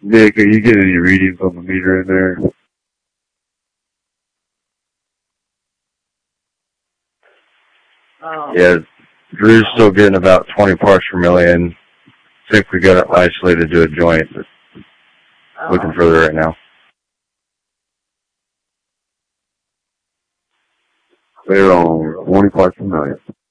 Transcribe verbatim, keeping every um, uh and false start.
Nick, are you getting any readings on the meter in there? Um, Yeah, Drew's still getting about twenty parts per million. I think we got it isolated to a joint, but looking further right now. They're on twenty parts per million.